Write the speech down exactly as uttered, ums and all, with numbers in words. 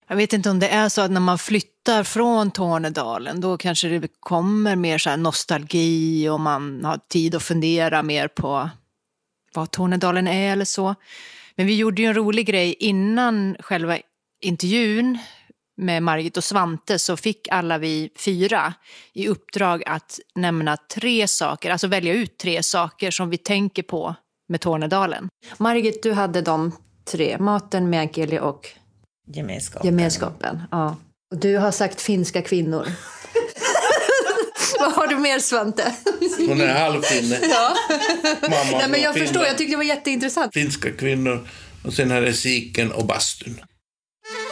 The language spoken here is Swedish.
Jag vet inte om det är så att när man flyttar från Tornedalen då kanske det kommer mer så här nostalgi och man har tid att fundera mer på vad Tornedalen är eller så. Men vi gjorde ju en rolig grej innan själva intervjun med Margit och Svante, så fick alla vi fyra i uppdrag att nämna tre saker, alltså välja ut tre saker som vi tänker på med Tornedalen. Margit, du hade de tre, maten, meänkieli och gemenskapen. gemenskapen. Ja. Och du har sagt finska kvinnor. Vad har du mer, Svante? Hon är halvfinne. Ja. Mamma Nej, men jag förstår, jag tyckte det var jätteintressant. Finska kvinnor och sen här är siken och bastun.